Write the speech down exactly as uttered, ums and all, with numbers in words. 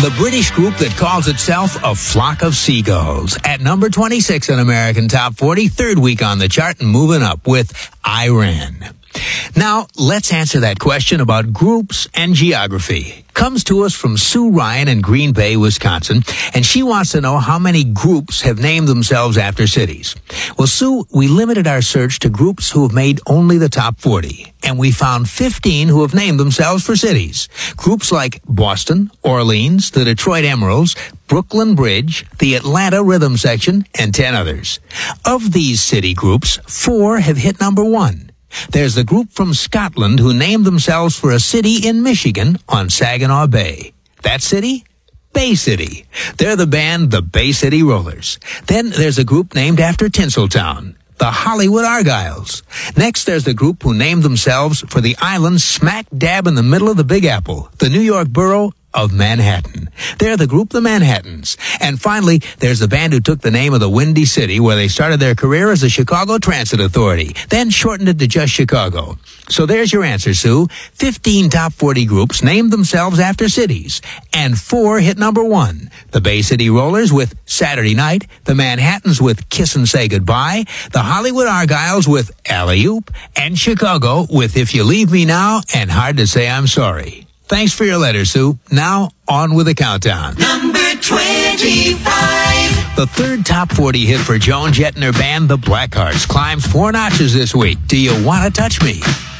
The British group that calls itself A Flock of Seagulls. At number twenty-six in American Top forty, third week on the chart and moving up with Iran. Now, let's answer that question about groups and geography. Comes to us from Sue Ryan in Green Bay, Wisconsin, and she wants to know how many groups have named themselves after cities. Well, Sue, we limited our search to groups who have made only the top forty, and we found fifteen who have named themselves for cities. Groups like Boston, Orleans, the Detroit Emeralds, Brooklyn Bridge, the Atlanta Rhythm Section, and ten others. Of these city groups, four have hit number one. There's the group from Scotland who named themselves for a city in Michigan on Saginaw Bay. That city? Bay City. They're the band the Bay City Rollers. Then there's a group named after Tinseltown, the Hollywood Argyles. Next, there's the group who named themselves for the island smack dab in the middle of the Big Apple, the New York borough of Manhattan. They're the group the Manhattans. And finally, there's the band who took the name of the Windy City, where they started their career as the Chicago Transit Authority, then shortened it to just Chicago. So there's your answer, Sue. fifteen top forty groups named themselves after cities, and four hit number one. The Bay City Rollers with Saturday Night, the Manhattans with Kiss and Say Goodbye, the Hollywood Argyles with Alley Oop, and Chicago with If You Leave Me Now and Hard to Say I'm Sorry. Thanks for your letter, Sue. Now, on with the countdown. Number twenty-five. The third top forty hit for Joan Jett and her band, the Blackhearts, climbs four notches this week. Do You Want to Touch Me?